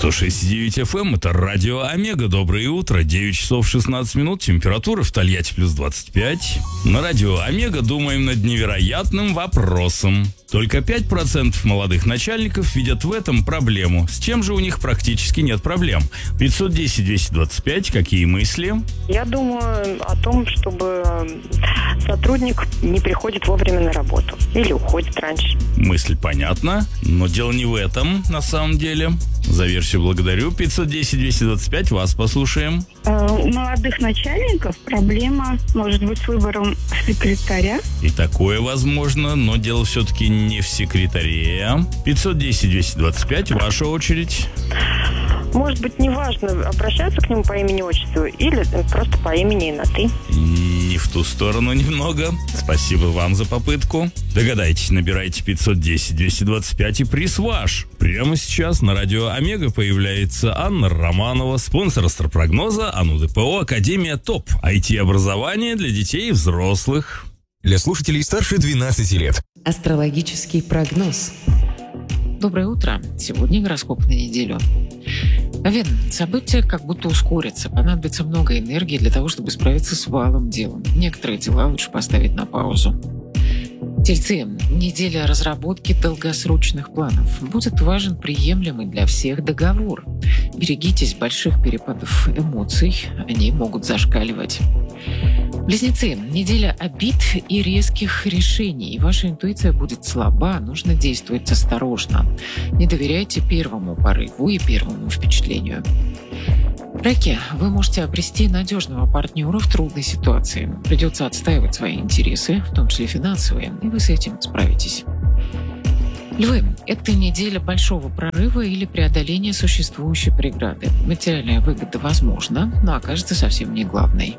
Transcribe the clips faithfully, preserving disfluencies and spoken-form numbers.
сто шесть и девять эф эм, это радио Омега. Доброе утро, девять часов шестнадцать минут, температура в Тольятти плюс двадцать пять. На радио Омега думаем над невероятным вопросом. Только пять процентов молодых начальников видят в этом проблему. С чем же у них практически нет проблем? пятьсот десять двести двадцать пять, какие мысли? Я думаю о том, чтобы сотрудник не приходит вовремя на работу или уходит раньше. Мысль понятна, но дело не в этом на самом деле. За версию благодарю. пятьсот десять двести двадцать пять, вас послушаем. У молодых начальников проблема может быть с выбором секретаря. И такое возможно, но дело все-таки не в секретаре. пятьсот десять двести двадцать пять, ваша очередь. Может быть, неважно, обращаться к нему по имени-отчеству или просто по имени и на «ты». Не в ту сторону немного. Спасибо вам за попытку. Догадайтесь, набирайте пятьсот десять двести двадцать пять и приз ваш. Прямо сейчас на радио Омега появляется Анна Романова, спонсор астропрогноза, АНУ ДПО, Академия ТОП. ай ти-образование для детей и взрослых. Для слушателей старше двенадцати лет. Астрологический прогноз. Доброе утро. Сегодня гороскоп на неделю. Овен, события как будто ускорятся. Понадобится много энергии для того, чтобы справиться с валом дел. Некоторые дела лучше поставить на паузу. Тельцы, неделя разработки долгосрочных планов. Будет важен приемлемый для всех договор. Берегитесь больших перепадов эмоций, они могут зашкаливать. Близнецы, неделя обид и резких решений. Ваша интуиция будет слаба, нужно действовать осторожно. Не доверяйте первому порыву и первому впечатлению. Раки, вы можете обрести надежного партнера в трудной ситуации. Придется отстаивать свои интересы, в том числе финансовые, и вы с этим справитесь. Львы, это неделя большого прорыва или преодоления существующей преграды. Материальная выгода возможна, но окажется совсем не главной.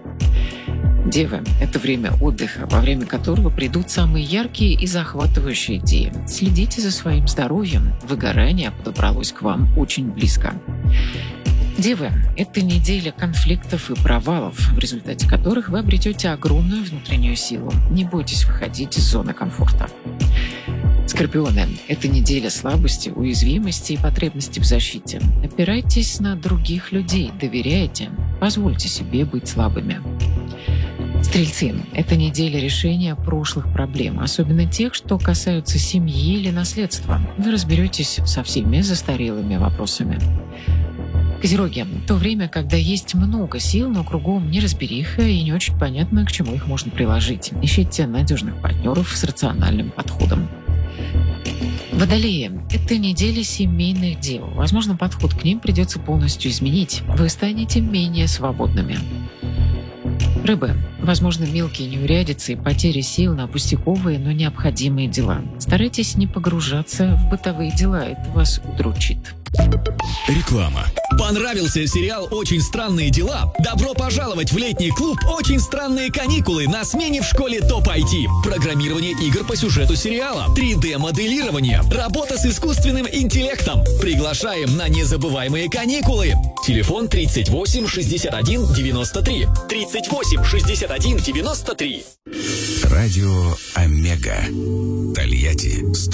Девы, это время отдыха, во время которого придут самые яркие и захватывающие идеи. Следите за своим здоровьем, выгорание подобралось к вам очень близко. Девы, это неделя конфликтов и провалов, в результате которых вы обретете огромную внутреннюю силу. Не бойтесь выходить из зоны комфорта. Скорпионы, это неделя слабости, уязвимости и потребности в защите. Опирайтесь на других людей, доверяйте, позвольте себе быть слабыми. Стрельцы, это неделя решения прошлых проблем, особенно тех, что касаются семьи или наследства. Вы разберетесь со всеми застарелыми вопросами. Козероги, то время, когда есть много сил, но кругом неразбериха и не очень понятно, к чему их можно приложить. Ищите надежных партнеров с рациональным подходом. Водолеи – это неделя семейных дел. Возможно, подход к ним придется полностью изменить. Вы станете менее свободными. Рыбы. Возможно, мелкие неурядицы и потери сил на пустяковые, но необходимые дела. Старайтесь не погружаться в бытовые дела, это вас удручит. Реклама. Понравился сериал «Очень странные дела»? Добро пожаловать в летний клуб «Очень странные каникулы» на смене в школе ТОП ай ти. Программирование игр по сюжету сериала, три дэ-моделирование, работа с искусственным интеллектом. Приглашаем на незабываемые каникулы. Телефон тридцать восемь шестьдесят один девяносто три. тридцать восемь шестьдесят один девяносто три. Радио Омега. Тольятти сто